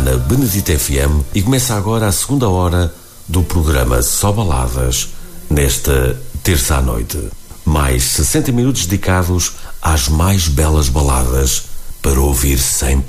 na Benedita FM e começa agora a segunda hora do programa Só Baladas, nesta terça à noite. Mais 60 minutos dedicados às mais belas baladas para ouvir sem